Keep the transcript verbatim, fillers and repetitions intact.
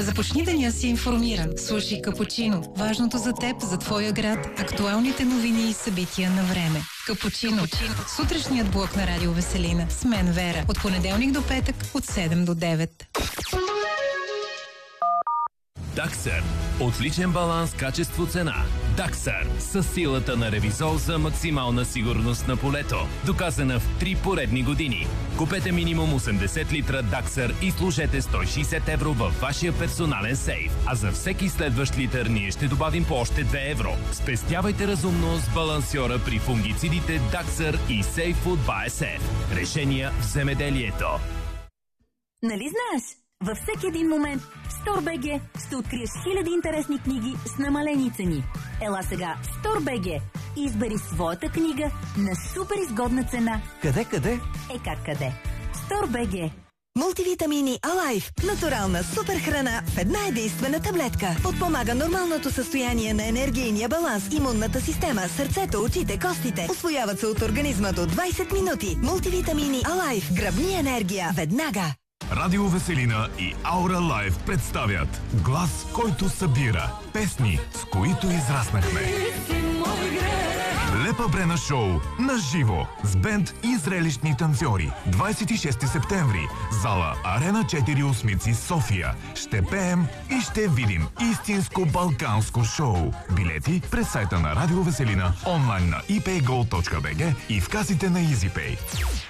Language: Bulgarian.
Започни деня си информиран. Слушай Капучино. Важното за теб, за твоя град, актуалните новини и събития на време. Капучино. Капучино. Сутрешният блок на Радио Веселина. С мен Вера. От понеделник до петък, от седем до девет. Даксър. Отличен баланс качество-цена. Даксър. С силата на Ревизол за максимална сигурност на полето. Доказана в три поредни години. Купете минимум осемдесет литра Даксър и служете сто и шейсет евро във вашия персонален сейф. А за всеки следващ литър ние ще добавим по още две евро. Спестявайте разумно с балансьора при фунгицидите Даксър и Сейф от БАСФ. Решения в земеделието. Нали знаеш? Във всеки един момент в StoreBG ще откриеш хиляди интересни книги с намалени цени. Ела сега в StoreBG и избери своята книга на супер изгодна цена. Къде, къде? Е как къде? StoreBG. Мултивитамини Алайф. Натурална супер храна в една единствена таблетка. Подпомага нормалното състояние на енергийния баланс, имунната система, сърцето, очите, костите. Усвояват се от организма до двайсет минути. Мултивитамини Алайф. Гръбни енергия веднага. Радио Веселина и Аура Лайв представят глас, който събира. Песни, с които израснахме. Лепа Брена шоу на живо с бенд и зрелищни танцори. двайсет и шести септември. Зала Арена четири осмици София. Ще пеем и ще видим истинско балканско шоу. Билети през сайта на Радио Веселина, онлайн на и пей гол точка би джи и в касите на EasyPay.